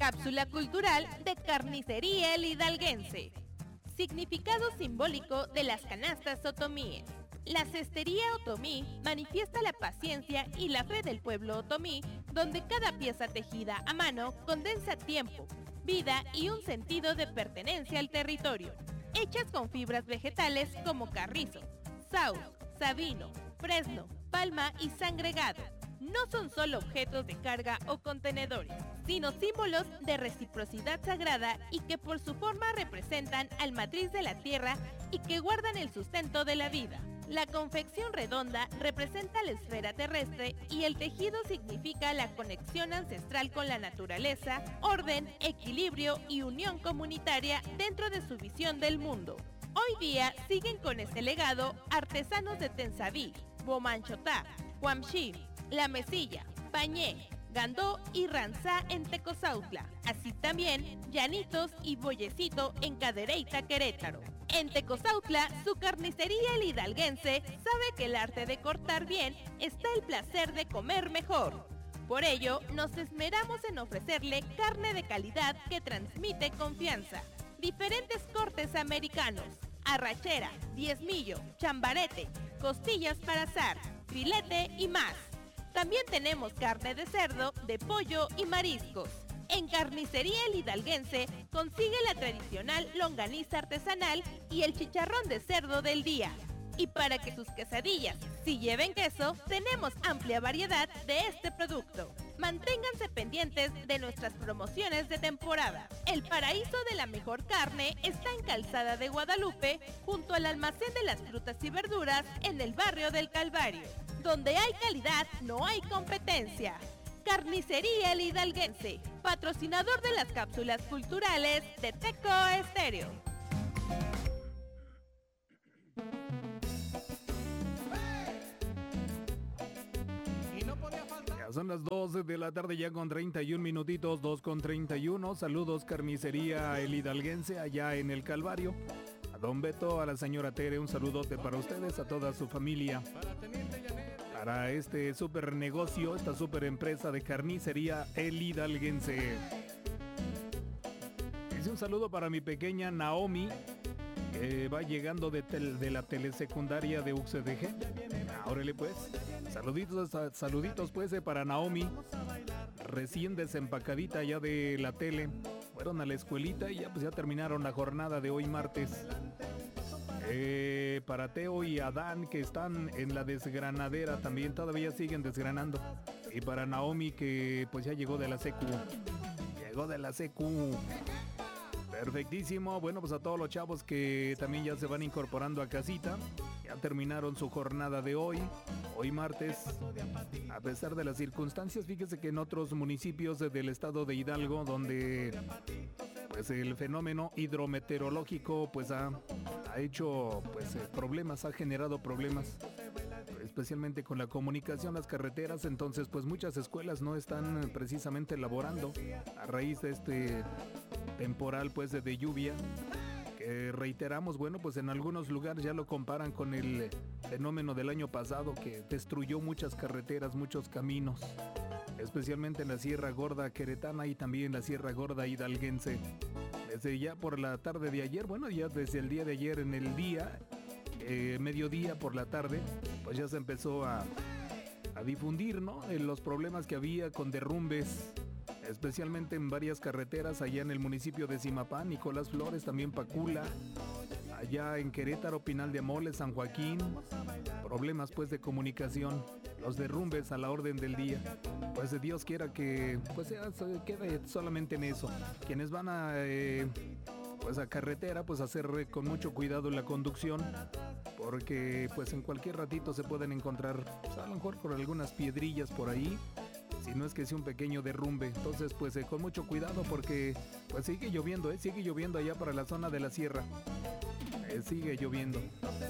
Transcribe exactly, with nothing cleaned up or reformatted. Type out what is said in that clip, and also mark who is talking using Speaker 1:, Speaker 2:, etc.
Speaker 1: Cápsula cultural de Carnicería El Hidalguense. Significado simbólico de las canastas otomíes. La cestería otomí manifiesta la paciencia y la fe del pueblo otomí, donde cada pieza tejida a mano condensa tiempo, vida y un sentido de pertenencia al territorio. Hechas con fibras vegetales como carrizo, saúz, sabino, fresno, palma y sangregado. No son solo objetos de carga o contenedores, sino símbolos de reciprocidad sagrada y que por su forma representan al matriz de la tierra y que guardan el sustento de la vida. La confección redonda representa la esfera terrestre y el tejido significa la conexión ancestral con la naturaleza, orden, equilibrio y unión comunitaria dentro de su visión del mundo. Hoy día siguen con este legado artesanos de Tensabí, Bomanchotá, Huamxí, La Mesilla, Pañé, Gandó y Ranzá en Tecozautla, así también Llanitos y Bollecito en Cadereyta, Querétaro. En Tecozautla, su carnicería El Hidalguense sabe que el arte de cortar bien está el placer de comer mejor. Por ello, nos esmeramos en ofrecerle carne de calidad que transmite confianza. Diferentes cortes americanos, arrachera, diezmillo, chambarete, costillas para asar, filete y más. También tenemos carne de cerdo, de pollo y mariscos. En Carnicería El Hidalguense consigue la tradicional longaniza artesanal y el chicharrón de cerdo del día. Y para que sus quesadillas sí lleven queso, tenemos amplia variedad de este producto. Manténganse pendientes de nuestras promociones de temporada. El paraíso de la mejor carne está en Calzada de Guadalupe, junto al almacén de las frutas y verduras en el barrio del Calvario. Donde hay calidad, no hay competencia. Carnicería El Hidalguense, patrocinador de las cápsulas culturales de Teco Estéreo.
Speaker 2: Ya son las doce de la tarde ya con treinta y un minutitos, dos con treinta y uno. Saludos Carnicería El Hidalguense allá en el Calvario. A don Beto, a la señora Tere, un saludote para ustedes, a toda su familia. Para este super negocio, esta super empresa de Carnicería El Hidalguense. Dice un saludo para mi pequeña Naomi, que va llegando de, tel, de la telesecundaria de U C D G. Órale pues, saluditos, saluditos pues eh, para Naomi, recién desempacadita ya de la tele. Fueron a la escuelita y ya pues ya terminaron la jornada de hoy martes. Eh, para Teo y Adán, que están en la desgranadera, también todavía siguen desgranando. Y para Naomi, que pues ya llegó de la secu. Llegó de la secu. Perfectísimo. Bueno, pues a todos los chavos que también ya se van incorporando a casita. Ya terminaron su jornada de hoy. Hoy martes. A pesar de las circunstancias, fíjese que en otros municipios del estado de Hidalgo, donde pues el fenómeno hidrometeorológico pues ha... ha hecho pues problemas, ha generado problemas, especialmente con la comunicación, las carreteras. Entonces pues muchas escuelas no están precisamente laborando a raíz de este temporal pues de, de lluvia, que reiteramos, bueno pues en algunos lugares ya lo comparan con el fenómeno del año pasado, que destruyó muchas carreteras, muchos caminos, especialmente en la Sierra Gorda queretana y también la Sierra Gorda hidalguense. Desde ya por la tarde de ayer, bueno, ya desde el día de ayer en el día, eh, mediodía por la tarde, pues ya se empezó a, a difundir, ¿no? En los problemas que había con derrumbes, especialmente en varias carreteras allá en el municipio de Zimapán, Nicolás Flores, también Pacula, allá en Querétaro, Pinal de Amoles, San Joaquín, problemas pues de comunicación, los derrumbes a la orden del día. Pues Dios quiera que pues sea, se quede solamente en eso. Quienes van a eh, pues a carretera, pues hacer con mucho cuidado la conducción, porque pues en cualquier ratito se pueden encontrar, pues, a lo mejor con algunas piedrillas por ahí, si no es que sea un pequeño derrumbe. Entonces pues eh, con mucho cuidado, porque pues sigue lloviendo, eh, sigue lloviendo allá para la zona de la sierra. Eh, sigue lloviendo.